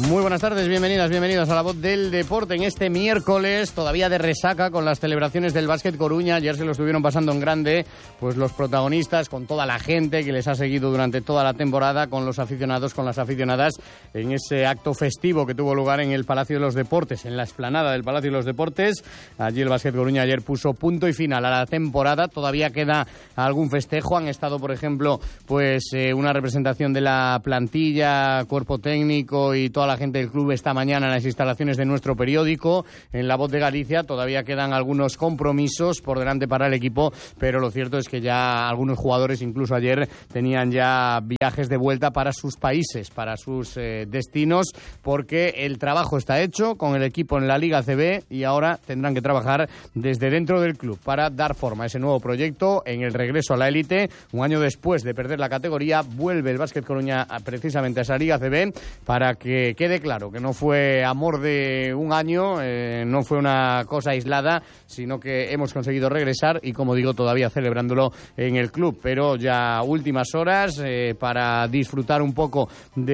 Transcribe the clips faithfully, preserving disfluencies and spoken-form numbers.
Muy buenas tardes, bienvenidas, bienvenidos a La Voz del Deporte en este miércoles, todavía de resaca con las celebraciones del Básquet Coruña. Ayer se lo estuvieron pasando en grande, pues los protagonistas, con toda la gente que les ha seguido durante toda la temporada, con los aficionados, con las aficionadas, en ese acto festivo que tuvo lugar en el Palacio de los Deportes, en la explanada del Palacio de los Deportes. Allí el Básquet Coruña ayer puso punto y final a la temporada. Todavía queda algún festejo. Han estado, por ejemplo, pues eh, una representación de la plantilla, cuerpo técnico y toda la gente del club esta mañana en las instalaciones de nuestro periódico, en La Voz de Galicia. Todavía quedan algunos compromisos por delante para el equipo, pero lo cierto es que ya algunos jugadores, incluso ayer, tenían ya viajes de vuelta para sus países, para sus eh, destinos, porque el trabajo está hecho con el equipo en la Liga A C B y ahora tendrán que trabajar desde dentro del club para dar forma a ese nuevo proyecto en el regreso a la élite. Un año después de perder la categoría, vuelve el Básquet Coruña a, precisamente a esa Liga A C B para que quede claro que no fue amor de un año, eh, no fue una cosa aislada, sino que hemos conseguido regresar y, como digo, todavía celebrándolo en el club. Pero ya últimas horas eh, para disfrutar un poco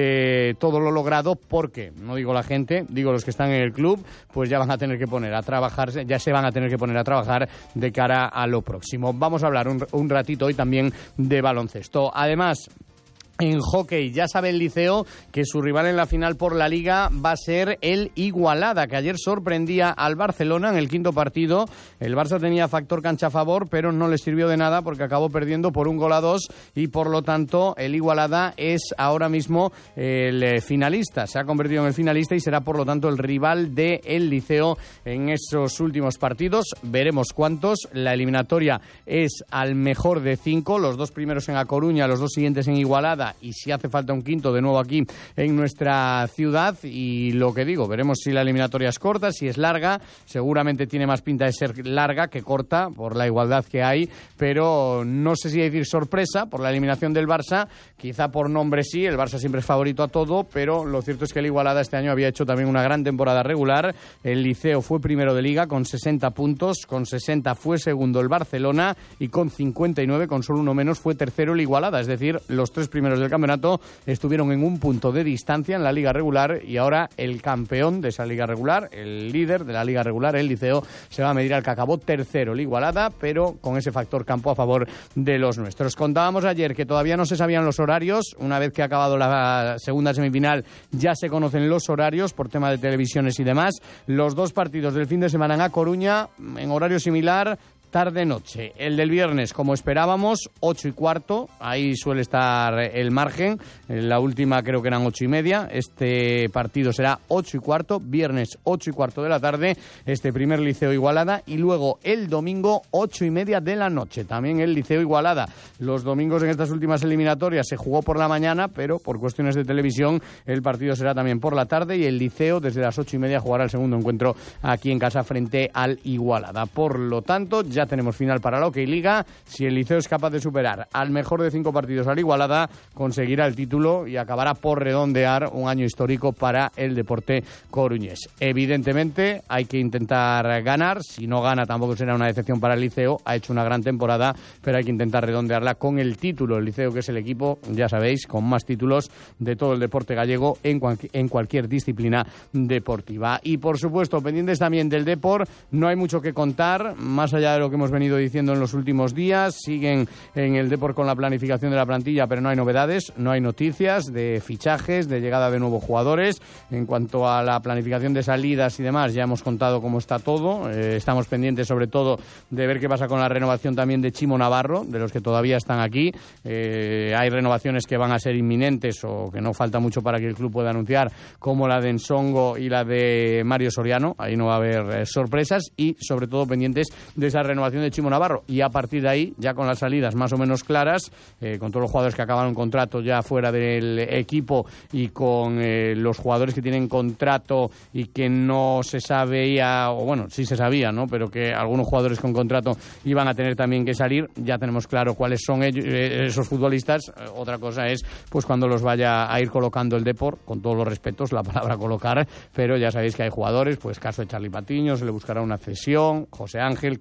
de todo lo logrado, porque, no digo la gente, digo los que están en el club, pues ya van a tener que poner a trabajar, ya se van a tener que poner a trabajar de cara a lo próximo. Vamos a hablar un, un ratito hoy también de baloncesto. Además, en hockey, ya sabe el Liceo que su rival en la final por la Liga va a ser el Igualada, que ayer sorprendía al Barcelona en el quinto partido. El Barça tenía factor cancha a favor, pero no le sirvió de nada porque acabó perdiendo por un gol a dos y, por lo tanto, el Igualada es ahora mismo el finalista. Se ha convertido en el finalista y será, por lo tanto, el rival del Liceo en esos últimos partidos. Veremos cuántos. La eliminatoria es al mejor de cinco, los dos primeros en A Coruña, los dos siguientes en Igualada, y si hace falta un quinto de nuevo aquí en nuestra ciudad. Y lo que digo, veremos si la eliminatoria es corta, si es larga. Seguramente tiene más pinta de ser larga que corta por la igualdad que hay, pero no sé si decir sorpresa por la eliminación del Barça, quizá por nombre sí, el Barça siempre es favorito a todo, pero lo cierto es que el Igualada este año había hecho también una gran temporada regular. El Liceo fue primero de Liga con sesenta puntos, con sesenta fue segundo el Barcelona y con cincuenta y nueve, con solo uno menos, fue tercero el Igualada. Es decir, los tres primeros del campeonato estuvieron en un punto de distancia en la liga regular y ahora el campeón de esa liga regular, el líder de la liga regular, el Liceo, se va a medir al que acabó tercero, el Igualada, pero con ese factor campo a favor de los nuestros. Contábamos ayer que todavía no se sabían los horarios. Una vez que ha acabado la segunda semifinal ya se conocen los horarios por tema de televisiones y demás. Los dos partidos del fin de semana en A Coruña en horario similar, tarde-noche. El del viernes, como esperábamos, ocho y cuarto. Ahí suele estar el margen. En la última creo que eran ocho y media. Este partido será ocho y cuarto. Viernes, ocho y cuarto de la tarde. Este primer Liceo Igualada. Y luego el domingo, ocho y media de la noche. También el Liceo Igualada. Los domingos en estas últimas eliminatorias se jugó por la mañana, pero por cuestiones de televisión el partido será también por la tarde. Y el Liceo desde las ocho y media jugará el segundo encuentro aquí en casa frente al Igualada. Por lo tanto, ya Ya tenemos final para la Hockey Liga. Si el Liceo es capaz de superar al mejor de cinco partidos al Igualada, conseguirá el título y acabará por redondear un año histórico para el deporte coruñés. Evidentemente hay que intentar ganar. Si no gana tampoco será una decepción para el Liceo. Ha hecho una gran temporada, pero hay que intentar redondearla con el título. El Liceo, que es el equipo, ya sabéis, con más títulos de todo el deporte gallego en, cual, en cualquier disciplina deportiva. Y por supuesto, pendientes también del Depor, no hay mucho que contar, más allá de lo que hemos venido diciendo en los últimos días. Siguen en el Depor con la planificación de la plantilla, pero no hay novedades, no hay noticias de fichajes, de llegada de nuevos jugadores. En cuanto a la planificación de salidas y demás, ya hemos contado cómo está todo. Eh, estamos pendientes sobre todo de ver qué pasa con la renovación también de Chimo Navarro, de los que todavía están aquí. Eh, hay renovaciones que van a ser inminentes o que no falta mucho para que el club pueda anunciar, como la de Ensongo y la de Mario Soriano. Ahí no va a haber eh, sorpresas, y sobre todo pendientes de esa renovación de Chimo Navarro, y a partir de ahí, ya con las salidas más o menos claras, eh, con todos los jugadores que acabaron contrato ya fuera del equipo y con eh, los jugadores que tienen contrato y que no se sabía, o bueno, sí se sabía, ¿no? Pero que algunos jugadores con contrato iban a tener también que salir. Ya tenemos claro cuáles son ellos, eh, esos futbolistas. Eh, otra cosa es pues cuando los vaya a ir colocando el Depor, con todos los respetos, la palabra colocar, pero ya sabéis que hay jugadores, pues caso de Charly Patiño, se le buscará una cesión, José Ángel, que también tiene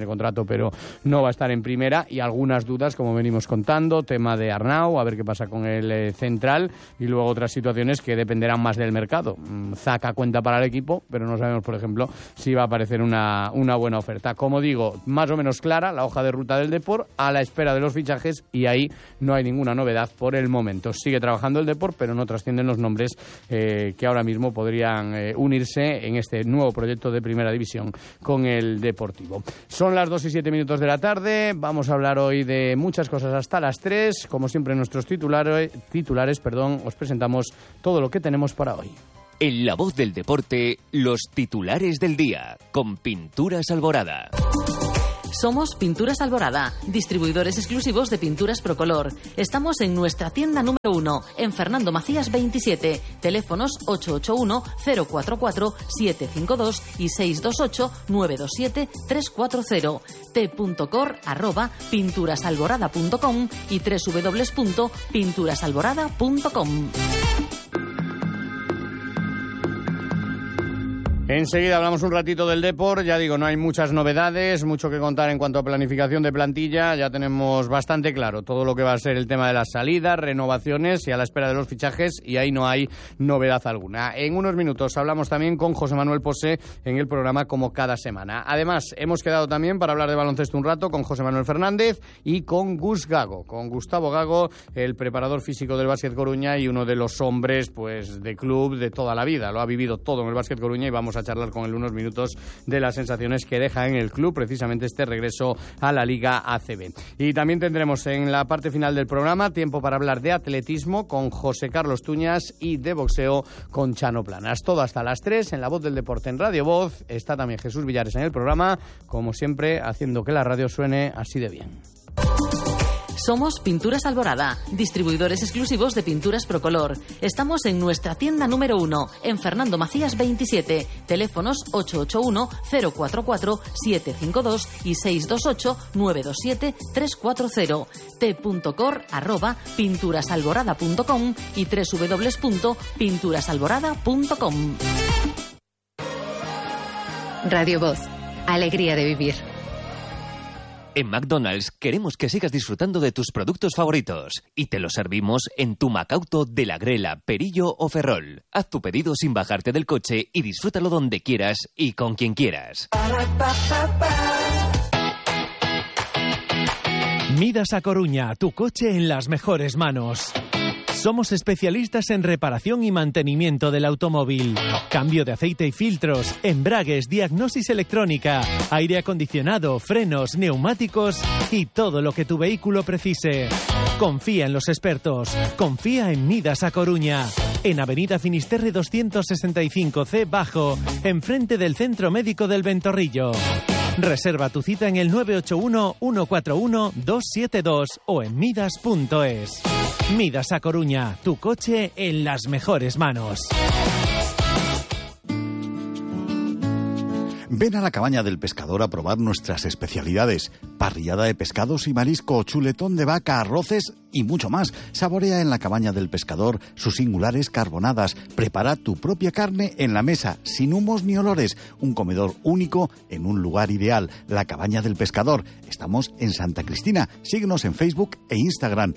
contrato, pero no va a estar en primera, y algunas dudas, como venimos contando, tema de Arnau, a ver qué pasa con el eh, central, y luego otras situaciones que dependerán más del mercado. Zaka cuenta para el equipo, pero no sabemos, por ejemplo, si va a aparecer una, una buena oferta. Como digo, más o menos clara la hoja de ruta del Depor, a la espera de los fichajes, y ahí no hay ninguna novedad por el momento. Sigue trabajando el Depor, pero no trascienden los nombres eh, que ahora mismo podrían eh, unirse en este nuevo proyecto de Primera División con el Deportivo. Son las dos y siete minutos de la tarde. Vamos a hablar hoy de muchas cosas hasta las tres. Como siempre, nuestros titulares, titulares perdón, os presentamos todo lo que tenemos para hoy. En La Voz del Deporte, los titulares del día, con Pinturas Alborada. Somos Pinturas Alborada, distribuidores exclusivos de pinturas Procolor. Estamos en nuestra tienda número uno, en Fernando Macías veintisiete. Teléfonos ocho ocho uno, cero cuatro cuatro, siete cinco dos y seis dos ocho, nueve dos siete, tres cuatro cero. t.cor arroba pinturasalborada punto com y doble u doble u doble u punto pinturasalborada punto com. Enseguida hablamos un ratito del Depor. Ya digo, no hay muchas novedades, mucho que contar en cuanto a planificación de plantilla. Ya tenemos bastante claro todo lo que va a ser el tema de las salidas, renovaciones y a la espera de los fichajes, y ahí no hay novedad alguna. En unos minutos hablamos también con José Manuel Posé en el programa, como cada semana. Además, hemos quedado también para hablar de baloncesto un rato con José Manuel Fernández y con Gus Gago, con Gustavo Gago, el preparador físico del Básquet Coruña y uno de los hombres pues de club de toda la vida. Lo ha vivido todo en el Básquet Coruña y vamos a charlar con él unos minutos de las sensaciones que deja en el club precisamente este regreso a la Liga A C B. Y también tendremos en la parte final del programa tiempo para hablar de atletismo con José Carlos Tuñas y de boxeo con Chano Planas. Todo hasta las tres en La Voz del Deporte en Radio Voz. Está también Jesús Villares en el programa, como siempre, haciendo que la radio suene así de bien. Somos Pinturas Alborada, distribuidores exclusivos de pinturas Procolor. Estamos en nuestra tienda número uno, en Fernando Macías veintisiete. Teléfonos ocho ocho uno, cero cuatro cuatro, siete cinco dos y seis dos ocho, nueve dos siete, tres cuatro cero. t.cor arroba pinturasalborada punto com y doble u doble u doble u punto pinturasalborada punto com. Radio Voz, alegría de vivir. En McDonald's queremos que sigas disfrutando de tus productos favoritos y te los servimos en tu Macauto de la Grela, Perillo o Ferrol. Haz tu pedido sin bajarte del coche y disfrútalo donde quieras y con quien quieras. Midas a Coruña, tu coche en las mejores manos. Somos especialistas en reparación y mantenimiento del automóvil. Cambio de aceite y filtros, embragues, diagnosis electrónica, aire acondicionado, frenos, neumáticos y todo lo que tu vehículo precise. Confía en los expertos. Confía en Midas a Coruña. En Avenida Finisterre doscientos sesenta y cinco C Bajo, enfrente del Centro Médico del Ventorrillo. Reserva tu cita en el nueve ocho uno, uno cuatro uno, dos siete dos o en midas punto es. Midas a Coruña, tu coche en las mejores manos. Ven a la Cabaña del Pescador a probar nuestras especialidades. Parrillada de pescados y marisco, chuletón de vaca, arroces y mucho más. Saborea en la Cabaña del Pescador sus singulares carbonadas. Prepara tu propia carne en la mesa, sin humos ni olores. Un comedor único en un lugar ideal. La Cabaña del Pescador. Estamos en Santa Cristina. Síguenos en Facebook e Instagram.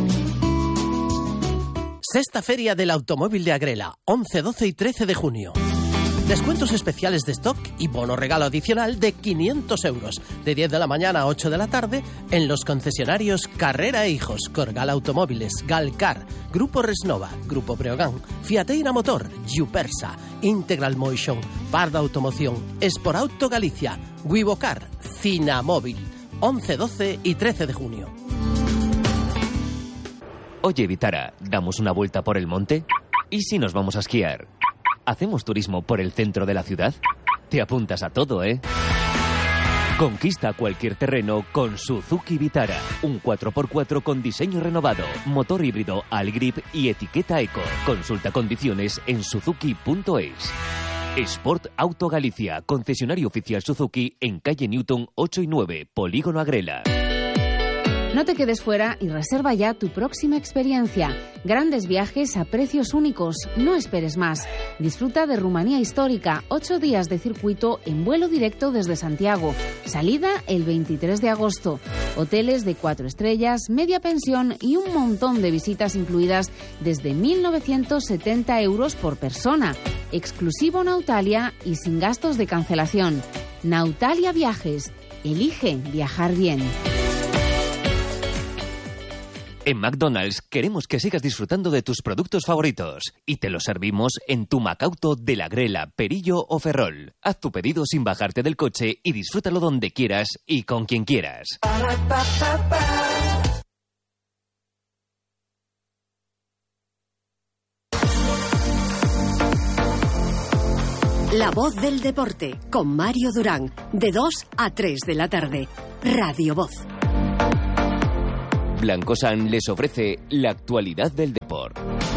Sexta Feria del Automóvil de Agrela, once, doce y trece de junio. Descuentos especiales de stock y bono regalo adicional de quinientos euros, de diez de la mañana a ocho de la tarde, en los concesionarios Carrera e Hijos, Corgal Automóviles, Galcar, Grupo Resnova, Grupo Breogán, Fiateira Motor, Yupersa, Integral Motion, Parda Automoción, Esporauto Galicia, Wivocar, Cinamóvil, once, doce y trece de junio. Oye, Vitara, ¿damos una vuelta por el monte? ¿Y si nos vamos a esquiar? ¿Hacemos turismo por el centro de la ciudad? Te apuntas a todo, ¿eh? Conquista cualquier terreno con Suzuki Vitara. Un cuatro por cuatro con diseño renovado, motor híbrido Allgrip y etiqueta Eco. Consulta condiciones en suzuki punto es. Sport Auto Galicia, concesionario oficial Suzuki en calle Newton ocho y nueve, Polígono Agrela. No te quedes fuera y reserva ya tu próxima experiencia. Grandes viajes a precios únicos. No esperes más. Disfruta de Rumanía histórica. Ocho días de circuito en vuelo directo desde Santiago. Salida el veintitrés de agosto. Hoteles de cuatro estrellas, media pensión y un montón de visitas incluidas desde mil novecientos setenta euros por persona. Exclusivo Nautalia y sin gastos de cancelación. Nautalia Viajes. Elige viajar bien. En McDonald's queremos que sigas disfrutando de tus productos favoritos y te los servimos en tu Macauto de la Grela, Perillo o Ferrol. Haz tu pedido sin bajarte del coche y disfrútalo donde quieras y con quien quieras. La voz del deporte con Mario Durán, de dos a tres de la tarde. Radio Voz. Blancosan les ofrece la actualidad del deporte.